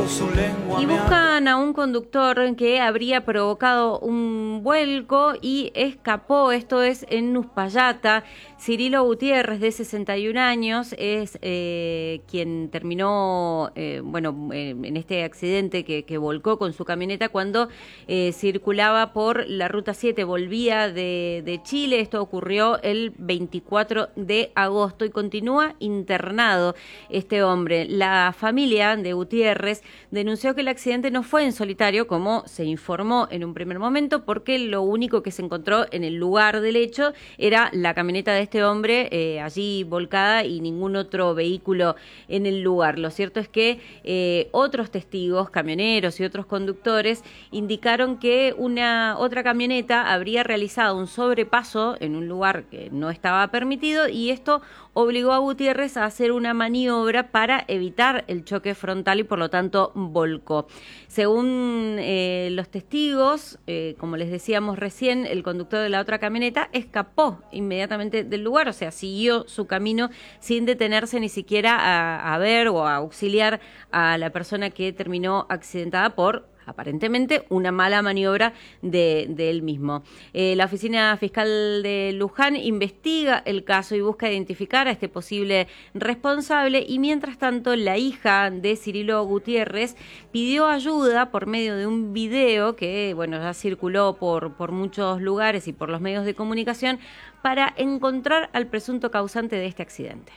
su lengua Y buscan a un conductor que habría provocado un vuelco y escapó. Esto es en Uspallata. Cirilo Gutiérrez, de 61 años, es quien terminó en este accidente que volcó con su camioneta cuando circulaba por la Ruta 7, volvía de Chile. Esto ocurrió el 24 de agosto y continúa internado este hombre. La familia de Gutiérrez denunció que el accidente no fue en solitario, como se informó en un primer momento, porque lo único que se encontró en el lugar del hecho era la camioneta de este hombre allí volcada y ningún otro vehículo en el lugar. Lo cierto es que otros testigos, camioneros y otros conductores, indicaron que una otra camioneta habría realizado un sobrepaso en un lugar que no estaba permitido y esto obligó a Gutiérrez a hacer una maniobra para evitar el choque frontal y por lo tanto volcó. Según los testigos, como les decíamos recién, el conductor de la otra camioneta escapó inmediatamente del lugar, o sea, siguió su camino sin detenerse ni siquiera a ver o a auxiliar a la persona que terminó accidentada por aparentemente una mala maniobra de él mismo. La Oficina Fiscal de Luján investiga el caso y busca identificar a este posible responsable y mientras tanto la hija de Cirilo Gutiérrez pidió ayuda por medio de un video que ya circuló por muchos lugares y por los medios de comunicación para encontrar al presunto causante de este accidente.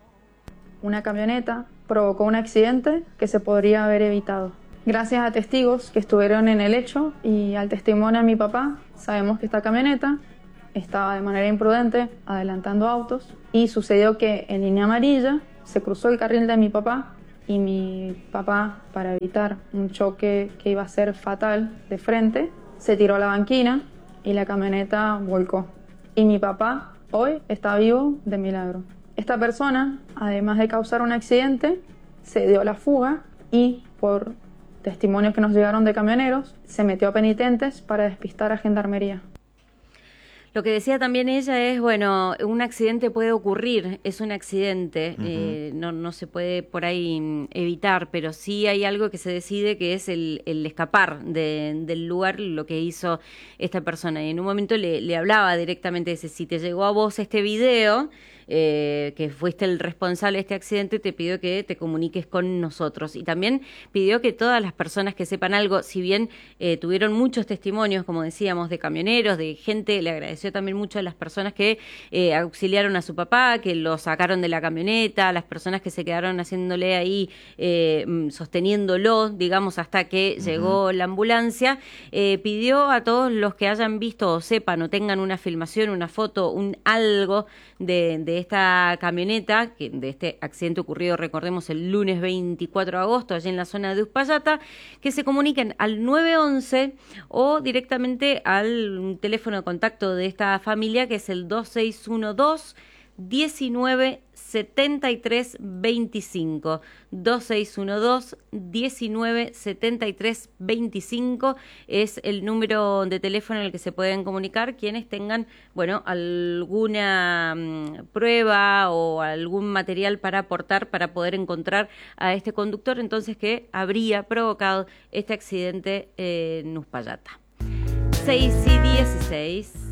Una camioneta provocó un accidente que se podría haber evitado. Gracias a testigos que estuvieron en el hecho y al testimonio de mi papá, sabemos que esta camioneta estaba de manera imprudente adelantando autos y sucedió que en línea amarilla se cruzó el carril de mi papá y mi papá, para evitar un choque que iba a ser fatal de frente, se tiró a la banquina y la camioneta volcó. Y mi papá hoy está vivo de milagro. Esta persona, además de causar un accidente, se dio la fuga y por testimonios que nos llegaron de camioneros, se metió a penitentes para despistar a Gendarmería. Lo que decía también ella es, un accidente puede ocurrir, es un accidente, no se puede por ahí evitar, pero sí hay algo que se decide que es el escapar del lugar, lo que hizo esta persona. Y en un momento le hablaba directamente, dice, si te llegó a vos este video, que fuiste el responsable de este accidente, te pido que te comuniques con nosotros. Y también pidió que todas las personas que sepan algo, si bien tuvieron muchos testimonios, como decíamos, de camioneros, de gente, le agradeció también mucho a las personas que auxiliaron a su papá, que lo sacaron de la camioneta, a las personas que se quedaron haciéndole ahí, sosteniéndolo, digamos, hasta que llegó la ambulancia. Pidió a todos los que hayan visto o sepan o tengan una filmación, una foto, un algo de esta camioneta, de este accidente ocurrido, recordemos, el lunes 24 de agosto, allí en la zona de Uspallata, que se comuniquen al 911 o directamente al teléfono de contacto de esta familia, que es el 2612 19 73 25, 2612 19 73 25 es el número de teléfono en el que se pueden comunicar quienes tengan, alguna prueba o algún material para aportar para poder encontrar a este conductor, entonces, que habría provocado este accidente en Uspallata. 6:16.